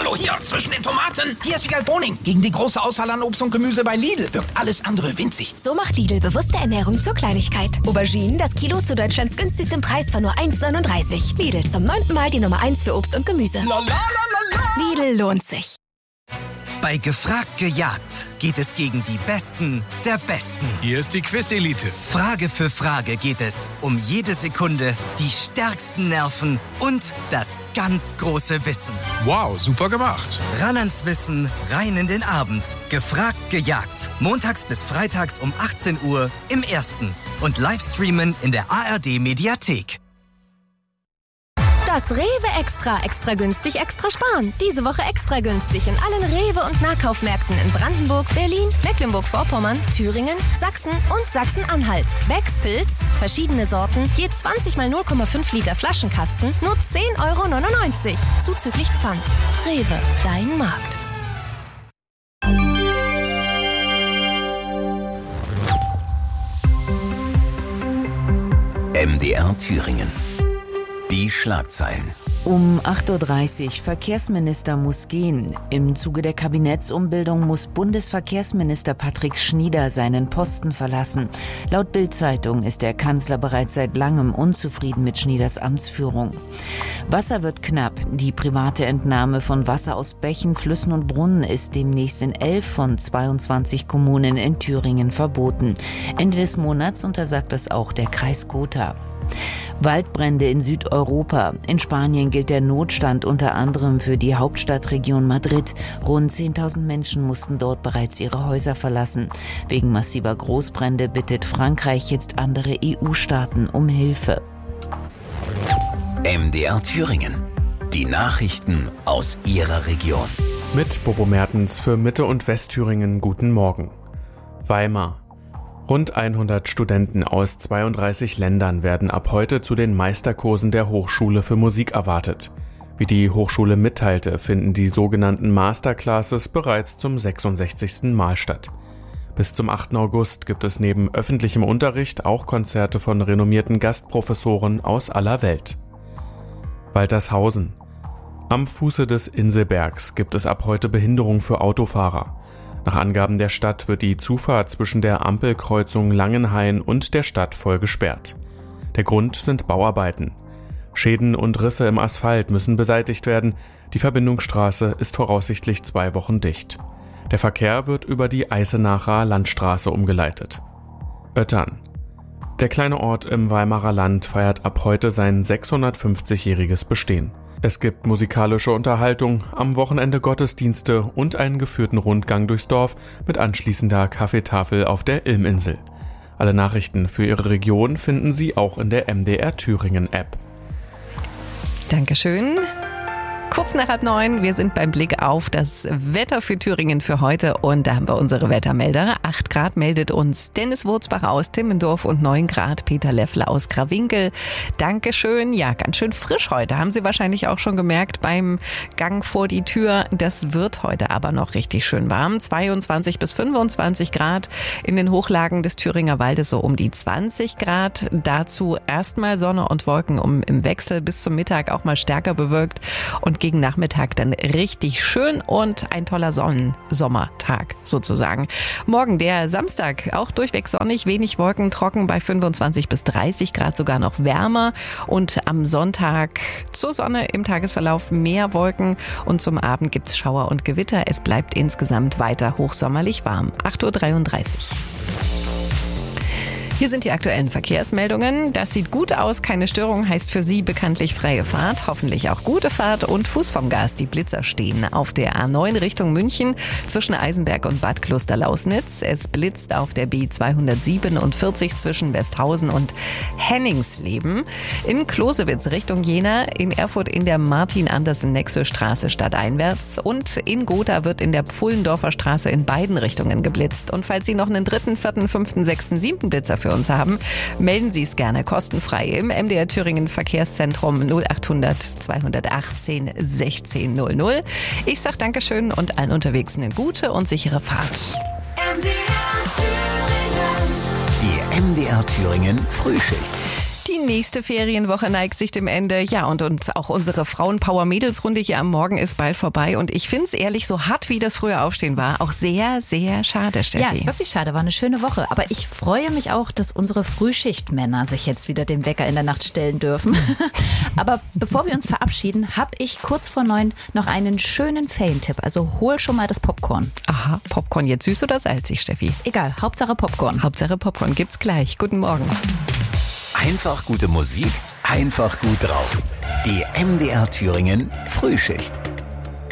Hallo, hier, zwischen den Tomaten. Hier ist Wiegald Boning. Gegen die große Auswahl an Obst und Gemüse bei Lidl wirkt alles andere winzig. So macht Lidl bewusste Ernährung zur Kleinigkeit. Auberginen, das Kilo zu Deutschlands günstigstem Preis von nur 1,39. Lidl, zum 9. Mal die Nummer 1 für Obst und Gemüse. Lidl lohnt sich. Bei Gefragt gejagt geht es gegen die Besten der Besten. Hier ist die Quiz-Elite. Frage für Frage geht es um jede Sekunde, die stärksten Nerven und das ganz große Wissen. Wow, super gemacht. Ran ans Wissen, rein in den Abend. Gefragt gejagt. Montags bis freitags um 18 Uhr im Ersten. Und Livestreamen in der ARD-Mediathek. Das Rewe extra günstig, extra sparen. Diese Woche extra günstig in allen Rewe- und Nahkaufmärkten in Brandenburg, Berlin, Mecklenburg-Vorpommern, Thüringen, Sachsen und Sachsen-Anhalt. Becks Pilz, verschiedene Sorten, je 20 mal 0,5 Liter Flaschenkasten, nur 10,99 €. Zuzüglich Pfand. Rewe, dein Markt. MDR Thüringen. Die Schlagzeilen. Um 8:30 Uhr, Verkehrsminister muss gehen. Im Zuge der Kabinettsumbildung muss Bundesverkehrsminister Patrick Schnieder seinen Posten verlassen. Laut Bild-Zeitung ist der Kanzler bereits seit langem unzufrieden mit Schnieders Amtsführung. Wasser wird knapp. Die private Entnahme von Wasser aus Bächen, Flüssen und Brunnen ist demnächst in 11 von 22 Kommunen in Thüringen verboten. Ende des Monats untersagt das auch der Kreis Gotha. Waldbrände in Südeuropa. In Spanien gilt der Notstand unter anderem für die Hauptstadtregion Madrid. Rund 10.000 Menschen mussten dort bereits ihre Häuser verlassen. Wegen massiver Großbrände bittet Frankreich jetzt andere EU-Staaten um Hilfe. MDR Thüringen. Die Nachrichten aus Ihrer Region. Mit Bobo Mertens für Mitte- und Westthüringen guten Morgen. Weimar. Rund 100 Studenten aus 32 Ländern werden ab heute zu den Meisterkursen der Hochschule für Musik erwartet. Wie die Hochschule mitteilte, finden die sogenannten Masterclasses bereits zum 66. Mal statt. Bis zum 8. August gibt es neben öffentlichem Unterricht auch Konzerte von renommierten Gastprofessoren aus aller Welt. Waltershausen. Am Fuße des Inselbergs gibt es ab heute Behinderung für Autofahrer. Nach Angaben der Stadt wird die Zufahrt zwischen der Ampelkreuzung Langenhain und der Stadt voll gesperrt. Der Grund sind Bauarbeiten. Schäden und Risse im Asphalt müssen beseitigt werden. Die Verbindungsstraße ist voraussichtlich 2 Wochen dicht. Der Verkehr wird über die Eisenacher Landstraße umgeleitet. Oettern. Der kleine Ort im Weimarer Land feiert ab heute sein 650-jähriges Bestehen. Es gibt musikalische Unterhaltung, am Wochenende Gottesdienste und einen geführten Rundgang durchs Dorf mit anschließender Kaffeetafel auf der Ilminsel. Alle Nachrichten für Ihre Region finden Sie auch in der MDR Thüringen App. Dankeschön. Kurz nach 8:30, wir sind beim Blick auf das Wetter für Thüringen für heute und da haben wir unsere Wettermelder. 8 Grad meldet uns Dennis Wurzbach aus Timmendorf und 9 Grad Peter Leffler aus Krawinkel. Dankeschön. Ja, ganz schön frisch heute. Haben Sie wahrscheinlich auch schon gemerkt beim Gang vor die Tür. Das wird heute aber noch richtig schön warm. 22 bis 25 Grad. In den Hochlagen des Thüringer Waldes so um die 20 Grad. Dazu erstmal Sonne und Wolken im Wechsel bis zum Mittag auch mal stärker bewölkt und gegen Nachmittag dann richtig schön und ein toller Sommertag sozusagen. Morgen der Samstag, auch durchweg sonnig, wenig Wolken, trocken bei 25 bis 30 Grad, sogar noch wärmer. Und am Sonntag zur Sonne im Tagesverlauf mehr Wolken und zum Abend gibt's Schauer und Gewitter. Es bleibt insgesamt weiter hochsommerlich warm. 8:33 Uhr. Hier sind die aktuellen Verkehrsmeldungen. Das sieht gut aus. Keine Störung heißt für Sie bekanntlich freie Fahrt. Hoffentlich auch gute Fahrt und Fuß vom Gas. Die Blitzer stehen auf der A9 Richtung München zwischen Eisenberg und Bad Klosterlausnitz. Es blitzt auf der B247 zwischen Westhausen und Henningsleben. In Closewitz Richtung Jena. In Erfurt in der Martin-Andersen-Nexö-Straße stadteinwärts. Und in Gotha wird in der Pfullendorfer Straße in beiden Richtungen geblitzt. Und falls Sie noch einen 3., 4., 5., 6., 7. Blitzer für uns haben, melden Sie es gerne kostenfrei im MDR Thüringen Verkehrszentrum 0800 218 1600. Ich sag Dankeschön und allen unterwegs eine gute und sichere Fahrt. Die MDR Thüringen Frühschicht. Die nächste Ferienwoche neigt sich dem Ende. Ja, und auch unsere Frauenpower-Mädels-Runde hier am Morgen ist bald vorbei. Und ich finde es ehrlich, so hart wie das frühe Aufstehen war, auch sehr, sehr schade, Steffi. Ja, ist wirklich schade. War eine schöne Woche. Aber ich freue mich auch, dass unsere Frühschichtmänner sich jetzt wieder dem Wecker in der Nacht stellen dürfen. Aber bevor wir uns verabschieden, habe ich kurz vor 9 noch einen schönen Ferientipp. Also hol schon mal das Popcorn. Aha, Popcorn jetzt süß oder salzig, Steffi? Egal, Hauptsache Popcorn. Hauptsache Popcorn gibt's gleich. Guten Morgen. Einfach gute Musik, einfach gut drauf. Die MDR Thüringen Frühschicht.